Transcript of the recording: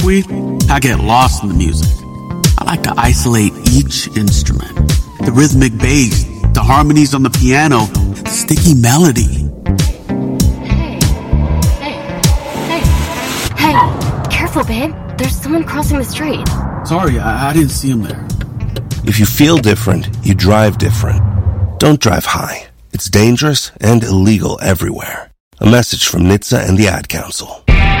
tumbleweed, I get lost in the music. I like to isolate each instrument. The rhythmic bass, the harmonies on the piano, the sticky melody. Hey, careful, babe. There's someone crossing the street. Sorry, I didn't see him there. If you feel different, you drive different. Don't drive high. It's dangerous and illegal everywhere. A message from NHTSA and the Ad Council.